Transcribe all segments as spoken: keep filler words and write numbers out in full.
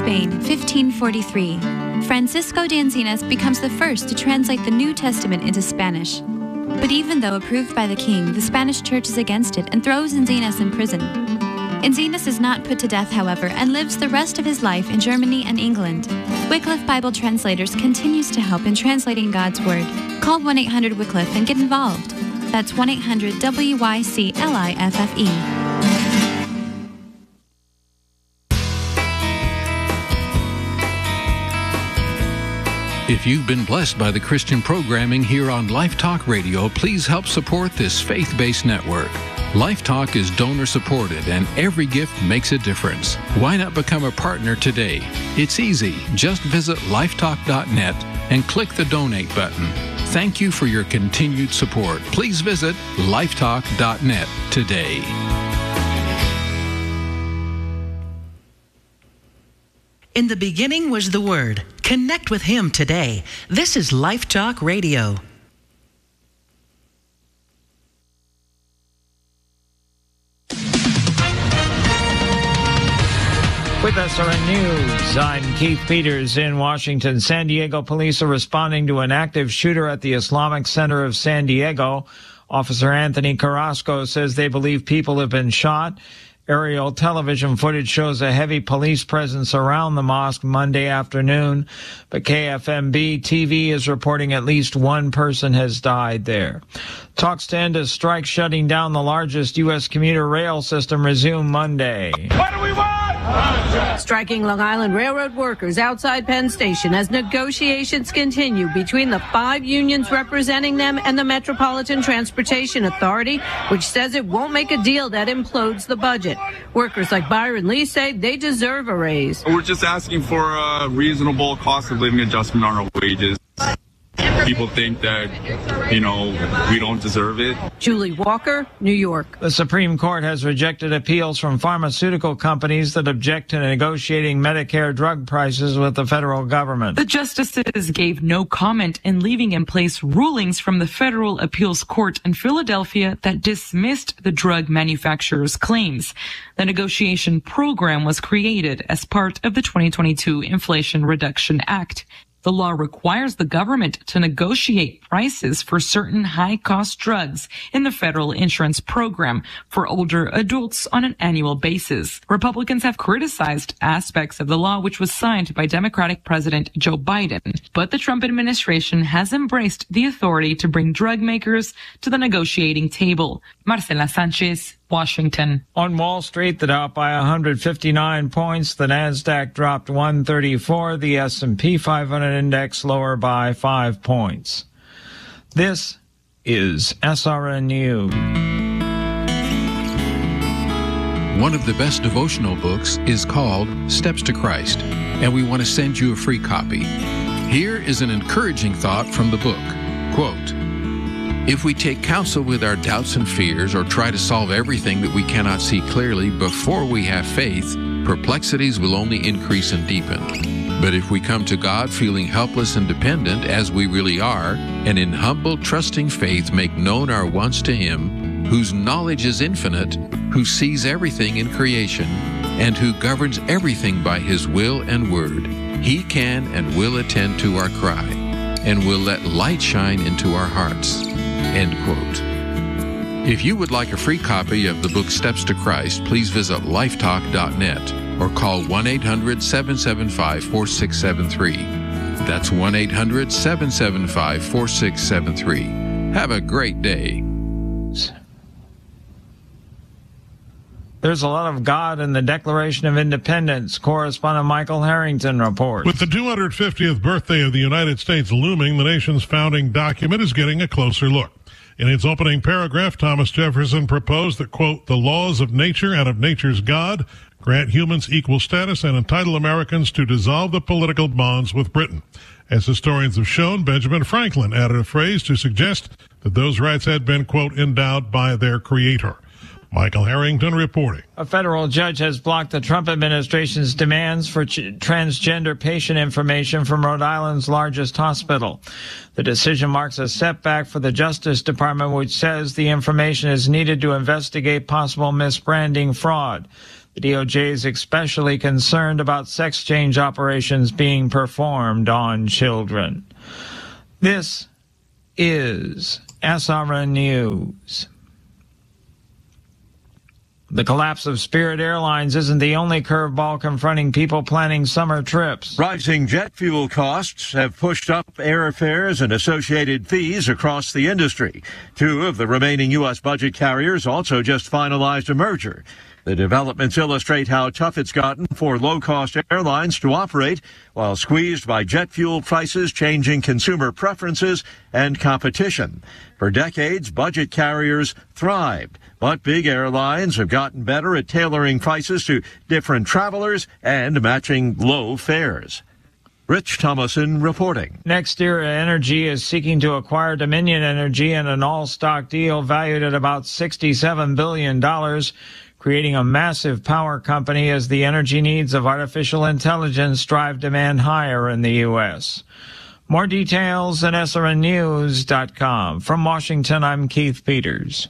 Spain, fifteen forty-three. Francisco de Enzinas becomes the first to translate the New Testament into Spanish. But even though approved by the king, the Spanish church is against it and throws Enzinas in prison. Enzinas is not put to death, however, and lives the rest of his life in Germany and England. Wycliffe Bible Translators continues to help in translating God's Word. Call one eight hundred Wycliffe and get involved. That's one eight hundred W Y C L I F F E. If you've been blessed by the Christian programming here on Life Talk Radio, please help support this faith-based network. Life Talk is donor-supported, and every gift makes a difference. Why not become a partner today? It's easy. Just visit lifetalk dot net and click the Donate button. Thank you for your continued support. Please visit lifetalk dot net today. In the beginning was the Word. Connect with Him today. This is Life Talk Radio. With S R N News, I'm Keith Peters in Washington. San Diego police are responding to an active shooter at the Islamic Center of San Diego. Officer Anthony Carrasco says they believe people have been shot. Aerial television footage shows a heavy police presence around the mosque Monday afternoon, but K F M B T V is reporting at least one person has died there. Talks to end a strike shutting down the largest U S commuter rail system resume Monday. What do we want? Striking Long Island Railroad workers outside Penn Station as negotiations continue between the five unions representing them and the Metropolitan Transportation Authority, which says it won't make a deal that implodes the budget. Workers like Byron Lee say they deserve a raise. We're just asking for a reasonable cost of living adjustment on our wages. People think that, you know, we don't deserve it. Julie Walker, New York. The Supreme Court has rejected appeals from pharmaceutical companies that object to negotiating Medicare drug prices with the federal government. The justices gave no comment in leaving in place rulings from the Federal Appeals Court in Philadelphia that dismissed the drug manufacturers' claims. The negotiation program was created as part of the twenty twenty-two Inflation Reduction Act. The law requires the government to negotiate prices for certain high-cost drugs in the federal insurance program for older adults on an annual basis. Republicans have criticized aspects of the law, which was signed by Democratic President Joe Biden, but the Trump administration has embraced the authority to bring drug makers to the negotiating table. Marcela Sanchez, Washington. On Wall Street, the Dow by one hundred fifty-nine points. The Nasdaq dropped one thirty-four. The S and P five hundred index lower by five points. This is S R N News. One of the best devotional books is called Steps to Christ, and we want to send you a free copy. Here is an encouraging thought from the book. Quote, "If we take counsel with our doubts and fears or try to solve everything that we cannot see clearly before we have faith, perplexities will only increase and deepen. But if we come to God feeling helpless and dependent as we really are, and in humble, trusting faith make known our wants to Him, whose knowledge is infinite, who sees everything in creation, and who governs everything by His will and word, He can and will attend to our cry, and will let light shine into our hearts." End quote. If you would like a free copy of the book Steps to Christ, please visit lifetalk dot net or call one eight hundred seven seven five four six seven three. That's one eight hundred seven seven five four six seven three. Have a great day. There's a lot of God in the Declaration of Independence. Correspondent Michael Harrington reports. With the two hundred fiftieth birthday of the United States looming, the nation's founding document is getting a closer look. In its opening paragraph, Thomas Jefferson proposed that, quote, "the laws of nature and of nature's God grant humans equal status and entitle Americans to dissolve the political bonds with Britain." As historians have shown, Benjamin Franklin added a phrase to suggest that those rights had been, quote, endowed by their creator. Michael Harrington reporting. A federal judge has blocked the Trump administration's demands for ch- transgender patient information from Rhode Island's largest hospital. The decision marks a setback for the Justice Department, which says the information is needed to investigate possible misbranding fraud. The D O J is especially concerned about sex change operations being performed on children. This is S R N News. The collapse of Spirit Airlines isn't the only curveball confronting people planning summer trips. Rising jet fuel costs have pushed up airfares and associated fees across the industry. Two of the remaining U S budget carriers also just finalized a merger. The developments illustrate how tough it's gotten for low-cost airlines to operate while squeezed by jet fuel prices, changing consumer preferences, and competition. For decades, budget carriers thrived, but big airlines have gotten better at tailoring prices to different travelers and matching low fares. Rich Thomason reporting. NextEra Energy is seeking to acquire Dominion Energy in an all-stock deal valued at about sixty-seven billion dollars. Creating a massive power company as the energy needs of artificial intelligence drive demand higher in the U S. More details at S R N news dot com. From Washington, I'm Keith Peters.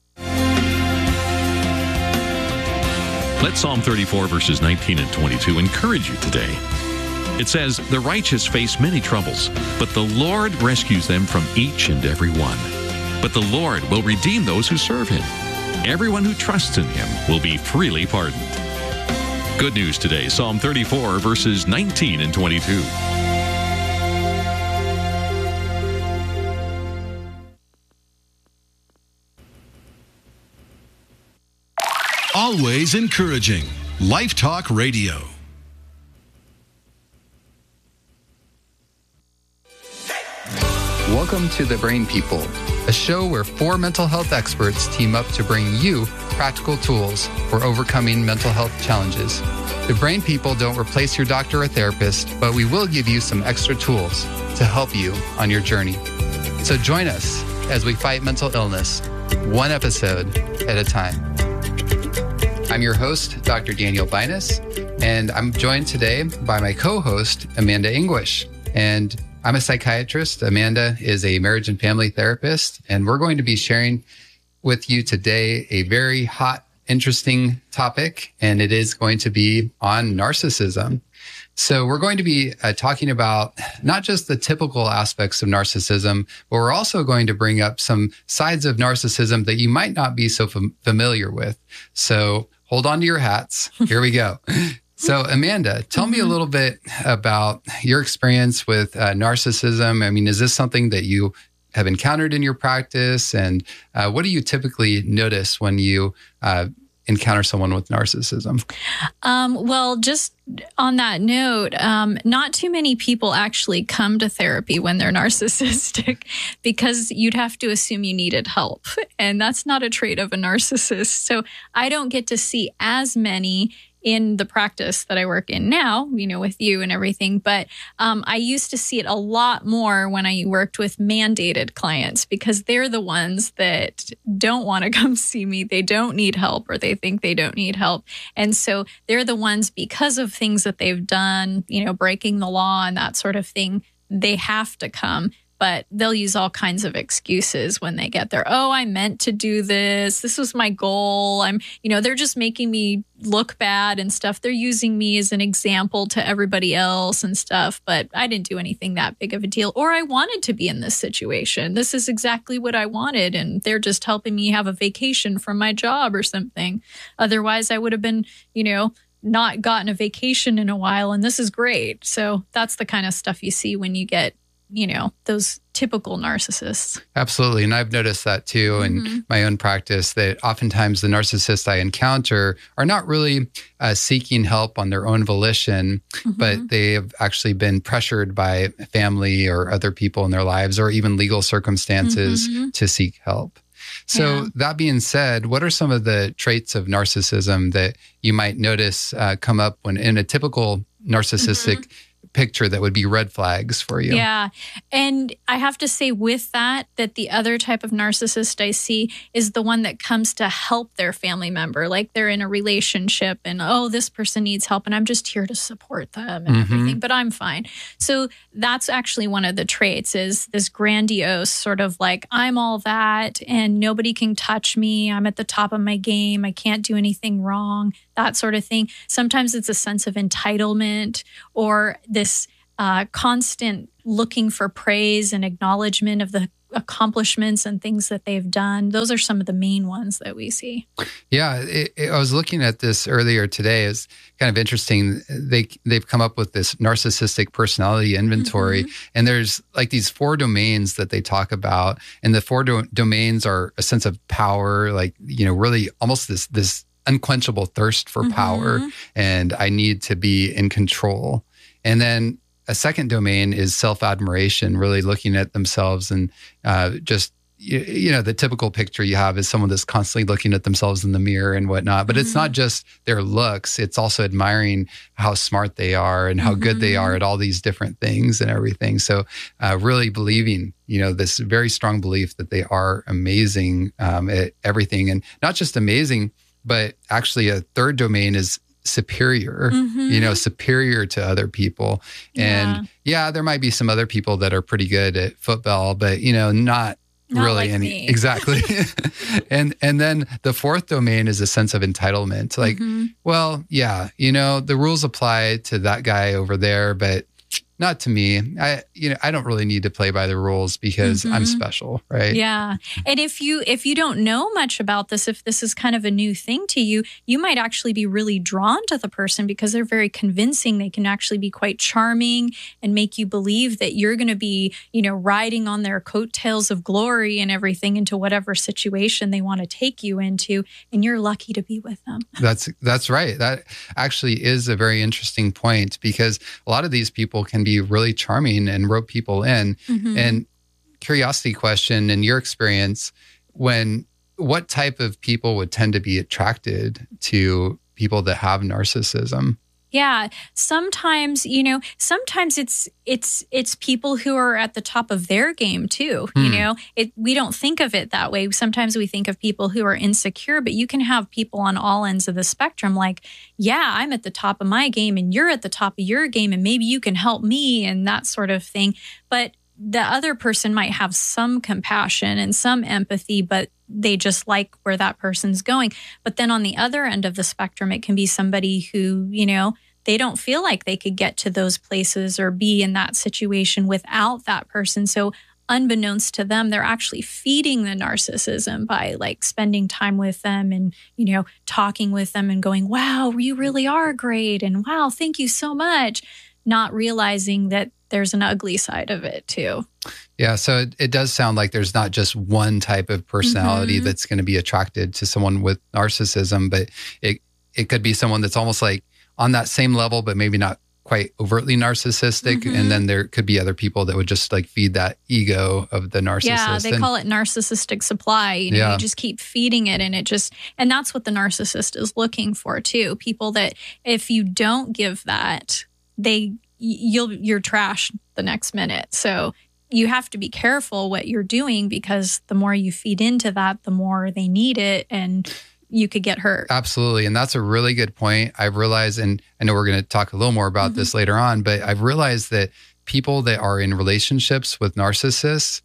Let Psalm thirty-four, verses nineteen and twenty-two encourage you today. It says, "The righteous face many troubles, but the Lord rescues them from each and every one. But the Lord will redeem those who serve him. Everyone who trusts in him will be freely pardoned." Good news today, Psalm thirty-four, verses nineteen and twenty-two. Always encouraging. Life Talk Radio. Welcome to The Brain People, a show where four mental health experts team up to bring you practical tools for overcoming mental health challenges. The Brain People don't replace your doctor or therapist, but we will give you some extra tools to help you on your journey. So join us as we fight mental illness, one episode at a time. I'm your host, Doctor Daniel Binus, and I'm joined today by my co-host, Amanda English. And I'm a psychiatrist. Amanda is a marriage and family therapist, and we're going to be sharing with you today a very hot, interesting topic, and it is going to be on narcissism. So we're going to be uh, talking about not just the typical aspects of narcissism, but we're also going to bring up some sides of narcissism that you might not be so fam- familiar with. So hold on to your hats. Here we go. So, Amanda, tell mm-hmm. me a little bit about your experience with uh, narcissism. I mean, is this something that you have encountered in your practice? And uh, what do you typically notice when you uh, encounter someone with narcissism? Um, well, just on that note, um, not too many people actually come to therapy when they're narcissistic because you'd have to assume you needed help. And that's not a trait of a narcissist. So I don't get to see as many in the practice that I work in now, you know, with you and everything. But um, I used to see it a lot more when I worked with mandated clients because they're the ones that don't want to come see me. They don't need help or they think they don't need help. And so they're the ones, because of things that they've done, you know, breaking the law and that sort of thing, they have to come. But they'll use all kinds of excuses when they get there. Oh, I meant to do this. This was my goal. I'm, you know, they're just making me look bad and stuff. They're using me as an example to everybody else and stuff. But I didn't do anything that big of a deal. Or I wanted to be in this situation. This is exactly what I wanted. And they're just helping me have a vacation from my job or something. Otherwise, I would have been, you know, not gotten a vacation in a while. And this is great. So that's the kind of stuff you see when you get, you know, those typical narcissists. Absolutely. And I've noticed that too mm-hmm. in my own practice, that oftentimes the narcissists I encounter are not really uh, seeking help on their own volition, mm-hmm. but they have actually been pressured by family or other people in their lives or even legal circumstances mm-hmm. to seek help. So yeah. that being said, what are some of the traits of narcissism that you might notice uh, come up when in a typical narcissistic mm-hmm. picture that would be red flags for you? Yeah. And I have to say with that, that the other type of narcissist I see is the one that comes to help their family member. Like they're in a relationship and, oh, this person needs help and I'm just here to support them and mm-hmm. everything, but I'm fine. So that's actually one of the traits is this grandiose sort of like, I'm all that and nobody can touch me. I'm at the top of my game. I can't do anything wrong. that sort of thing. Sometimes it's a sense of entitlement or this uh, constant looking for praise and acknowledgement of the accomplishments and things that they've done. Those are some of the main ones that we see. Yeah, it, it, I was looking at this earlier today. It's kind of interesting. They, they've come up with this narcissistic personality inventory, mm-hmm. and there's like these four domains that they talk about. And the four do- domains are a sense of power, like, you know, really almost this, this unquenchable thirst for mm-hmm. power. And I need to be in control. And then a second domain is self-admiration, really looking at themselves and uh, just, you, you know, the typical picture you have is someone that's constantly looking at themselves in the mirror and whatnot. But mm-hmm. it's not just their looks. It's also admiring how smart they are and how mm-hmm. good they are at all these different things and everything. So uh, really believing, you know, this very strong belief that they are amazing um, at everything. And not just amazing, but actually a third domain is superior, mm-hmm. you know, superior to other people. And yeah. yeah, there might be some other people that are pretty good at football, but, you know, not, not really like any. Me. Exactly. and and then the fourth domain is a sense of entitlement. Like, mm-hmm. well, yeah, you know, the rules apply to that guy over there, but not to me. I, you know, I don't really need to play by the rules because mm-hmm. I'm special, right? Yeah. And if you if you don't know much about this, if this is kind of a new thing to you, you might actually be really drawn to the person because they're very convincing. They can actually be quite charming and make you believe that you're going to be, you know, riding on their coattails of glory and everything into whatever situation they want to take you into, and you're lucky to be with them. That's that's right. That actually is a very interesting point because a lot of these people can be really charming and rope people in. Mm-hmm. And curiosity question, in your experience, when what type of people would tend to be attracted to people that have narcissism? Yeah, sometimes, you know, sometimes it's it's it's people who are at the top of their game too. Hmm. You know, it we don't think of it that way. Sometimes we think of people who are insecure, but you can have people on all ends of the spectrum. Like, yeah, I'm at the top of my game, and you're at the top of your game, and maybe you can help me, and that sort of thing. But the other person might have some compassion and some empathy, but they just like where that person's going. But then on the other end of the spectrum, it can be somebody who, you know, they don't feel like they could get to those places or be in that situation without that person. So unbeknownst to them, they're actually feeding the narcissism by like spending time with them and, you know, talking with them and going, wow, you really are great. And wow, thank you so much. Not realizing that there's an ugly side of it too. Yeah. So it, it does sound like there's not just one type of personality mm-hmm. that's going to be attracted to someone with narcissism, but it, it could be someone that's almost like on that same level, but maybe not quite overtly narcissistic. Mm-hmm. And then there could be other people that would just like feed that ego of the narcissist. Yeah, they and, call it narcissistic supply. You know, yeah. you just keep feeding it and it just, and that's what the narcissist is looking for too. People that if you don't give that, they, you'll, you're trash the next minute. So you have to be careful what you're doing because the more you feed into that, the more they need it. And you could get hurt. Absolutely. And that's a really good point. I've realized, and I know we're going to talk a little more about mm-hmm. this later on, but I've realized that people that are in relationships with narcissists,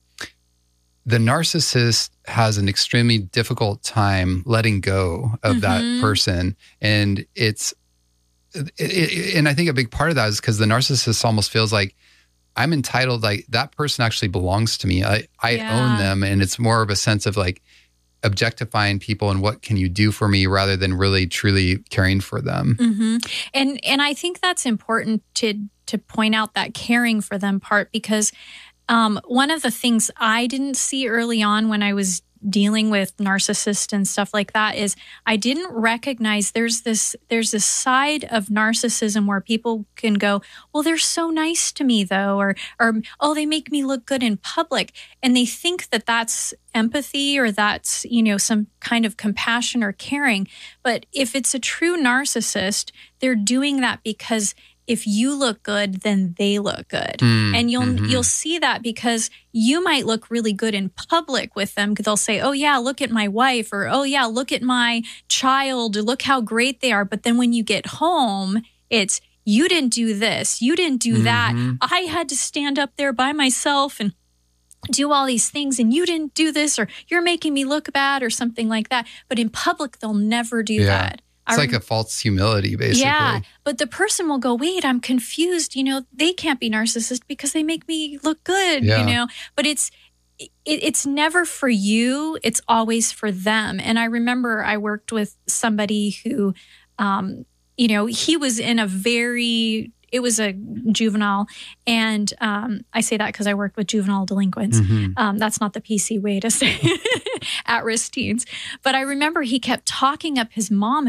the narcissist has an extremely difficult time letting go of mm-hmm. that person. And it's, it, it, and I think a big part of that is because the narcissist almost feels like I'm entitled, like that person actually belongs to me. I, I yeah. own them. And it's more of a sense of like, objectifying people and what can you do for me rather than really truly caring for them. Mm-hmm. And and I think that's important to to point out that caring for them part because um, one of the things I didn't see early on when I was dealing with narcissists and stuff like that is I didn't recognize there's this there's this side of narcissism where people can go, well, they're so nice to me though, or or oh, they make me look good in public, and they think that that's empathy or that's, you know, some kind of compassion or caring. But if it's a true narcissist, they're doing that because if you look good, then they look good. Mm, and you'll mm-hmm. you'll see that because you might look really good in public with them. They'll say, oh, yeah, look at my wife, or oh, yeah, look at my child, or look how great they are. But then when you get home, it's, you didn't do this, you didn't do mm-hmm. that. I had to stand up there by myself and do all these things, and you didn't do this, or you're making me look bad, or something like that. But in public, they'll never do yeah. that. It's like a false humility, basically. Yeah, but the person will go, wait, I'm confused. You know, they can't be narcissist because they make me look good, Yeah. you know. But it's it, it's never for you. It's always for them. And I remember I worked with somebody who, um, you know, he was in a very... It was a juvenile, and um, I say that because I worked with juvenile delinquents. Mm-hmm. Um, that's not the P C way to say at-risk teens. But I remember he kept talking up his mom